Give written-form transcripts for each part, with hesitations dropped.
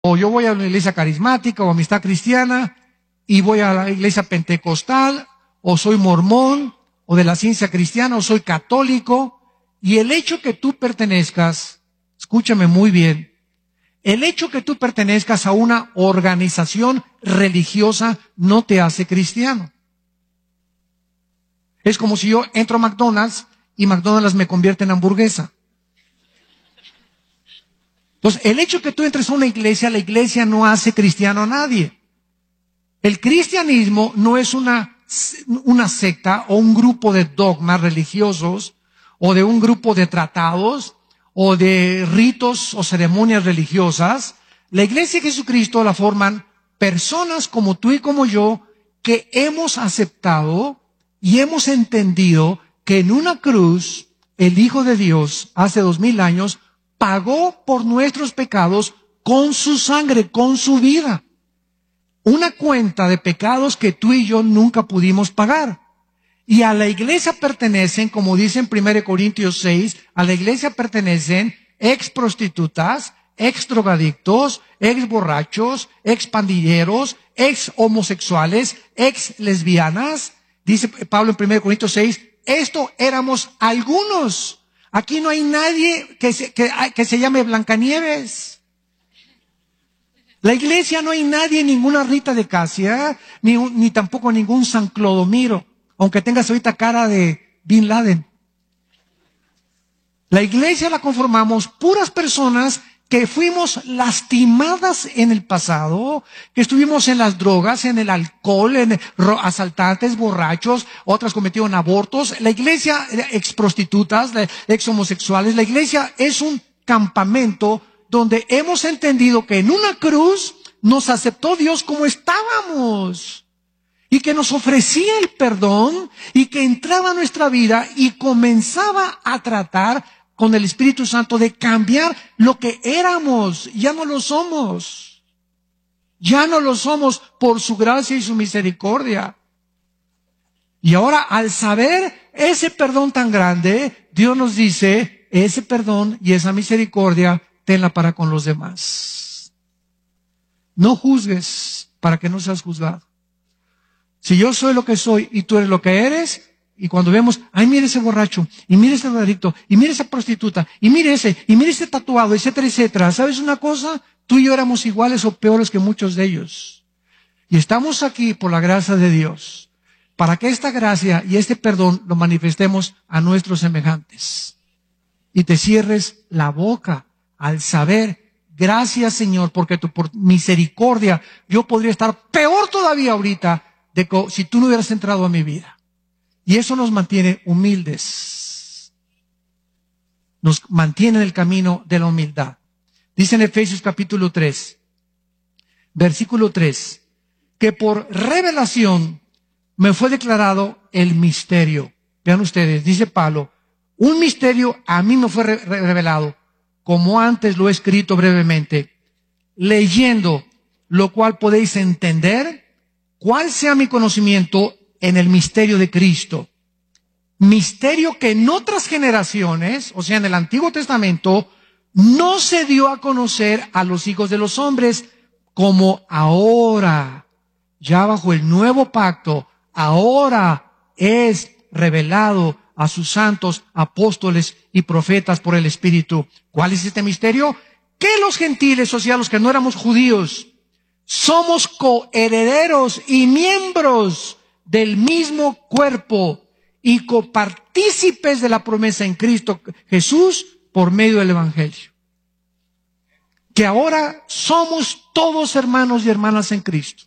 O yo voy a una iglesia carismática o amistad cristiana y voy a la iglesia pentecostal, o soy mormón, o de la ciencia cristiana, o soy católico. Y el hecho que tú pertenezcas, escúchame muy bien, el hecho que tú pertenezcas a una organización religiosa no te hace cristiano. Es como si yo entro a McDonald's y McDonald's me convierte en hamburguesa. Entonces, el hecho que tú entres a una iglesia, la iglesia no hace cristiano a nadie. El cristianismo no es una secta o un grupo de dogmas religiosos o de un grupo de tratados o de ritos o ceremonias religiosas. La iglesia de Jesucristo la forman personas como tú y como yo que hemos aceptado y hemos entendido que en una cruz el Hijo de Dios hace 2000 años pagó por nuestros pecados con su sangre, con su vida. Una cuenta de pecados que tú y yo nunca pudimos pagar. Y a la iglesia pertenecen, como dice en 1 Corintios 6, a la iglesia pertenecen ex prostitutas, ex drogadictos, ex borrachos, ex pandilleros, ex homosexuales, ex lesbianas. Dice Pablo en 1 Corintios 6, esto éramos algunos. Aquí no hay nadie que se llame Blancanieves. La iglesia no hay nadie, ninguna Rita de Casia, ni tampoco ningún San Clodomiro, aunque tengas ahorita cara de Bin Laden. La iglesia la conformamos puras personas que fuimos lastimadas en el pasado, que estuvimos en las drogas, en el alcohol, en asaltantes, borrachos, otras cometieron abortos. La iglesia, ex prostitutas, ex homosexuales, la iglesia es un campamento donde hemos entendido que en una cruz nos aceptó Dios como estábamos y que nos ofrecía el perdón y que entraba a nuestra vida y comenzaba a tratar con el Espíritu Santo de cambiar lo que éramos. Ya no lo somos. Ya no lo somos por su gracia y su misericordia. Y ahora, al saber ese perdón tan grande, Dios nos dice, ese perdón y esa misericordia, tenla para con los demás. No juzgues para que no seas juzgado. Si yo soy lo que soy y tú eres lo que eres, y cuando vemos, ay, mire ese borracho, y mire ese drogadicto, y mire esa prostituta, y mire ese tatuado, etcétera, etcétera. ¿Sabes una cosa? Tú y yo éramos iguales o peores que muchos de ellos. Y estamos aquí por la gracia de Dios, para que esta gracia y este perdón lo manifestemos a nuestros semejantes. Y te cierres la boca al saber, gracias Señor, porque por misericordia yo podría estar peor todavía ahorita si tú no hubieras entrado a mi vida. Y eso nos mantiene humildes. Nos mantiene en el camino de la humildad. Dice en Efesios capítulo 3, versículo 3, que por revelación me fue declarado el misterio. Vean ustedes, dice Pablo, un misterio a mí me fue revelado, como antes lo he escrito brevemente, leyendo, lo cual podéis entender cuál sea mi conocimiento en el misterio de Cristo. Misterio que en otras generaciones, o sea, en el Antiguo Testamento, no se dio a conocer a los hijos de los hombres, como ahora, ya bajo el nuevo pacto, ahora es revelado a sus santos apóstoles y profetas por el Espíritu. ¿Cuál es este misterio? Que los gentiles, o sea, los que no éramos judíos, somos coherederos y miembros del mismo cuerpo y copartícipes de la promesa en Cristo Jesús por medio del Evangelio. Que ahora somos todos hermanos y hermanas en Cristo.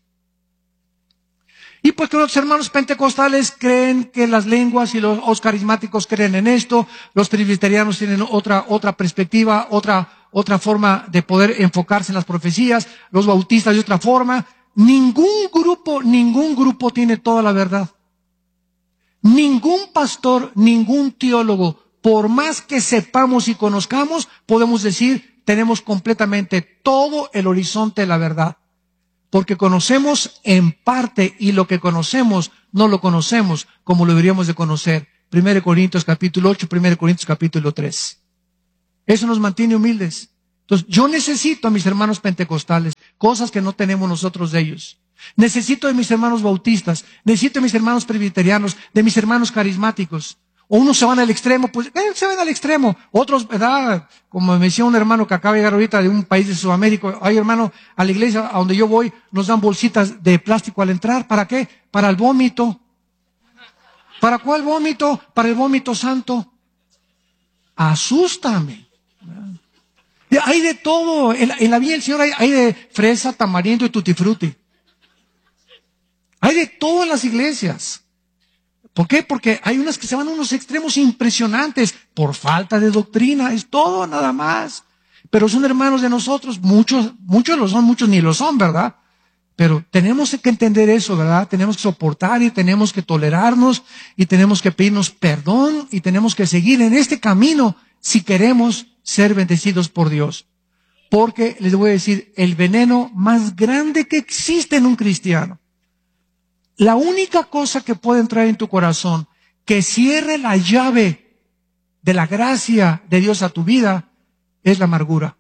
Y pues que los hermanos pentecostales creen que las lenguas y los carismáticos creen en esto, los presbiterianos tienen otra perspectiva, otra forma de poder enfocarse en las profecías, los bautistas de otra forma. Ningún grupo tiene toda la verdad. Ningún pastor, ningún teólogo, por más que sepamos y conozcamos, podemos decir, tenemos completamente todo el horizonte de la verdad. Porque conocemos en parte y lo que conocemos no lo conocemos como lo deberíamos de conocer. 1 Corintios capítulo 8, 1 Corintios capítulo 3. Eso nos mantiene humildes. Entonces, yo necesito a mis hermanos pentecostales, cosas que no tenemos nosotros de ellos. Necesito de mis hermanos bautistas, necesito de mis hermanos presbiterianos, de mis hermanos carismáticos. O unos se van al extremo, pues se van al extremo. Otros, ¿verdad? Como me decía un hermano que acaba de llegar ahorita de un país de Sudamérica, ay hermano, a la iglesia a donde yo voy nos dan bolsitas de plástico al entrar. ¿Para qué? Para el vómito. ¿Para cuál vómito? Para el vómito santo. Asústame. Hay de todo. En la vida del Señor hay de fresa, tamarindo y tutti frutti. Hay de todo en las iglesias. ¿Por qué? Porque hay unas que se van a unos extremos impresionantes por falta de doctrina. Es todo, nada más. Pero son hermanos de nosotros. Muchos lo son, muchos ni lo son, ¿verdad? Pero tenemos que entender eso, ¿verdad? Tenemos que soportar y tenemos que tolerarnos y tenemos que pedirnos perdón y tenemos que seguir en este camino si queremos ser bendecidos por Dios. Porque les voy a decir, el veneno más grande que existe en un cristiano, la única cosa que puede entrar en tu corazón que cierre la llave de la gracia de Dios a tu vida es la amargura.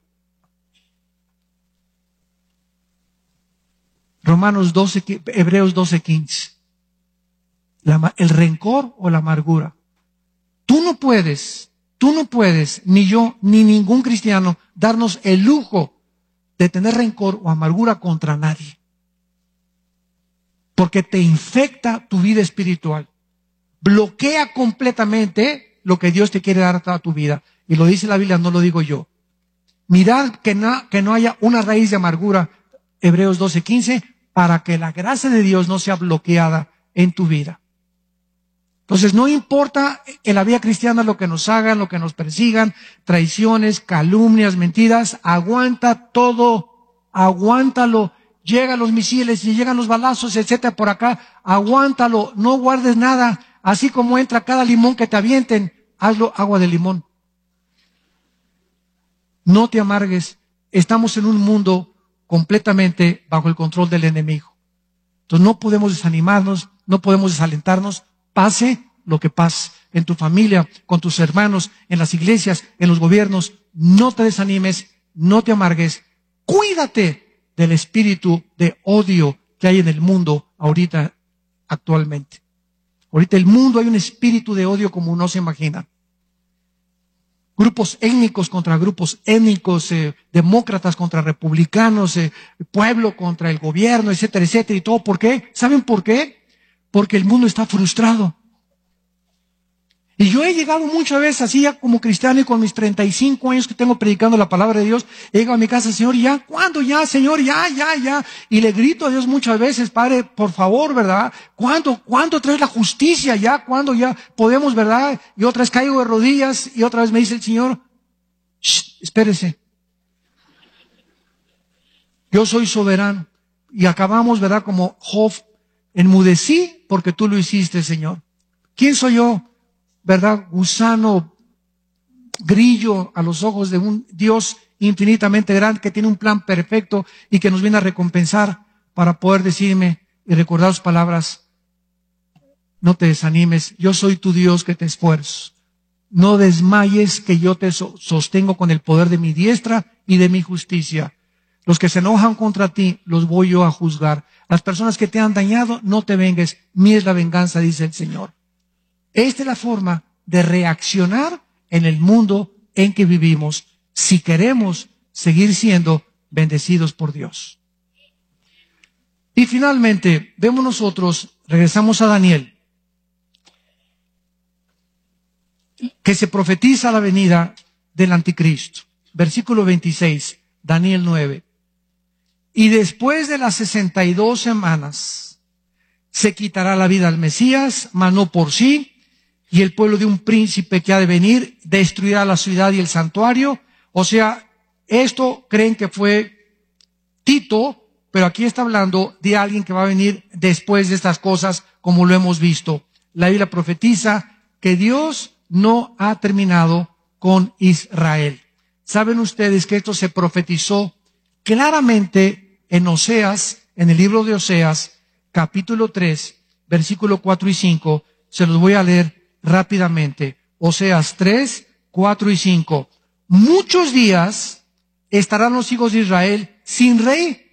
Hebreos 12:15. El rencor o la amargura. Tú no puedes, ni yo, ni ningún cristiano, darnos el lujo de tener rencor o amargura contra nadie. Porque te infecta tu vida espiritual. Bloquea completamente lo que Dios te quiere dar a toda tu vida. Y lo dice la Biblia, no lo digo yo. Mirad que no haya una raíz de amargura, Hebreos 12:15, para que la gracia de Dios no sea bloqueada en tu vida. Entonces, no importa en la vida cristiana lo que nos hagan, lo que nos persigan, traiciones, calumnias, mentiras, aguanta todo, aguántalo. Llegan los misiles y llegan los balazos, etcétera, por acá, aguántalo, no guardes nada. Así como entra cada limón que te avienten, hazlo agua de limón. No te amargues. Estamos en un mundo completamente bajo el control del enemigo. Entonces no podemos desanimarnos, no podemos desalentarnos, pase lo que pase en tu familia, con tus hermanos, en las iglesias, en los gobiernos. No te desanimes, no te amargues. Cuídate del espíritu de odio que hay en el mundo ahorita, actualmente. Ahorita en el mundo hay un espíritu de odio como no se imagina. Grupos étnicos contra grupos étnicos, demócratas contra republicanos, pueblo contra el gobierno, etcétera, etcétera, y todo. ¿Por qué? ¿Saben por qué? Porque el mundo está frustrado. Y yo he llegado muchas veces así ya como cristiano y con mis 35 años que tengo predicando la palabra de Dios, he llegado a mi casa, Señor, ¿ya? ¿Cuándo ya, Señor? Ya. Y le grito a Dios muchas veces, Padre, por favor, ¿verdad? ¿Cuándo traes la justicia ya? ¿Cuándo ya podemos, verdad? Y otra vez caigo de rodillas y otra vez me dice el Señor, espérese. Yo soy soberano. Y acabamos, ¿verdad? Como Job, enmudecí porque tú lo hiciste, Señor. ¿Quién soy yo? ¿Verdad? Gusano, grillo a los ojos de un Dios infinitamente grande que tiene un plan perfecto y que nos viene a recompensar para poder decirme y recordar sus palabras. No te desanimes, yo soy tu Dios que te esfuerzo. No desmayes que yo te sostengo con el poder de mi diestra y de mi justicia. Los que se enojan contra ti, los voy yo a juzgar. Las personas que te han dañado, no te vengues. Mía es la venganza, dice el Señor. Esta es la forma de reaccionar en el mundo en que vivimos si queremos seguir siendo bendecidos por Dios. Y finalmente, vemos nosotros, regresamos a Daniel, que se profetiza la venida del anticristo. Versículo 26, Daniel 9. Y después de las 62 semanas se quitará la vida al Mesías, mas no por sí. Y el pueblo de un príncipe que ha de venir destruirá la ciudad y el santuario. O sea, esto creen que fue Tito, pero aquí está hablando de alguien que va a venir después de estas cosas, como lo hemos visto. La Biblia profetiza que Dios no ha terminado con Israel. ¿Saben ustedes que esto se profetizó claramente en Oseas, en el libro de Oseas, capítulo 3, versículo 4 y 5? Se los voy a leer rápidamente. Oseas 3, 4 y 5. Muchos días estarán los hijos de Israel sin rey